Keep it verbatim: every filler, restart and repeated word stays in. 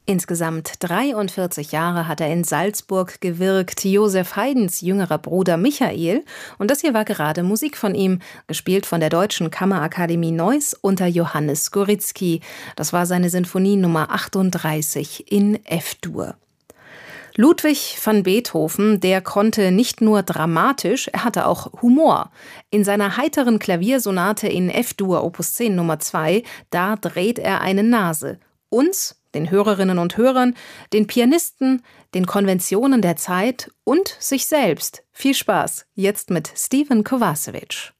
Insgesamt dreiundvierzig Jahre hat er in Salzburg gewirkt, Joseph Haydns jüngerer Bruder Michael. Und das hier war gerade Musik von ihm, gespielt von der Deutschen Kammerakademie Neuss unter Johannes Gorizki. Das war seine Sinfonie Nummer achtunddreißig in F-Dur. Ludwig van Beethoven, der konnte nicht nur dramatisch, er hatte auch Humor. In seiner heiteren Klaviersonate in F-Dur Opus zehn Nummer zwei, da dreht er eine Nase. Uns, den Hörerinnen und Hörern, den Pianisten, den Konventionen der Zeit und sich selbst. Viel Spaß, jetzt mit Stephen Kovacevic.